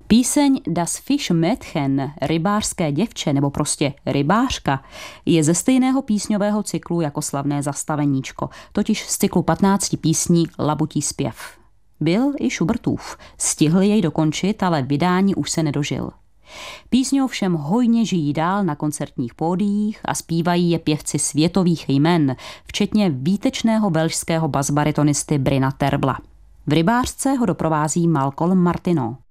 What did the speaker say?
Píseň Das Fischmädchen, rybářské děvče nebo prostě rybářka, je ze stejného písňového cyklu jako slavné Zastaveníčko, totiž z cyklu 15 písní Labutí zpěv. Byl i Schubertův, stihl jej dokončit, ale vydání už se nedožil. Písně ovšem hojně žijí dál na koncertních pódiích a zpívají je pěvci světových jmen, včetně výtečného velšského basbaritonisty Brina Terbla. V rybářce ho doprovází Malcolm Martineau.